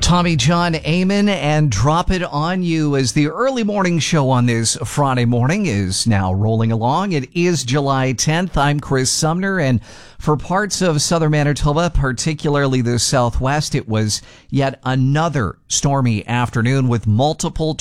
Tommy John Amen and Drop It On You as the early morning show on this Friday morning is now rolling along. It is July 10th. I'm Chris Sumner, and for parts of southern Manitoba, particularly the southwest, it was yet another stormy afternoon with multiple